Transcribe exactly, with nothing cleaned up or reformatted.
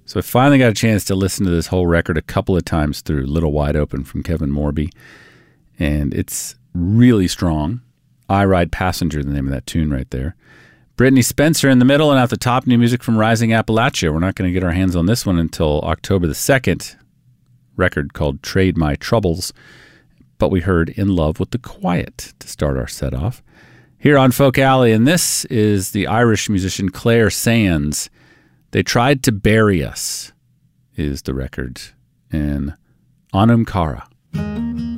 So I finally got a chance to listen to this whole record a couple of times through Little Wide Open from Kevin Morby. And it's really strong. I Ride Passenger, the name of that tune right there. Brittany Spencer in the middle, and at the top, new music from Rising Appalachia. We're not going to get our hands on this one until October the second. Record called Trade My Troubles. But we heard In Love with the Quiet to start our set off here on Folk Alley. And this is the Irish musician Claire Sands. They Tried to Bury Us is the record in Anum Cara.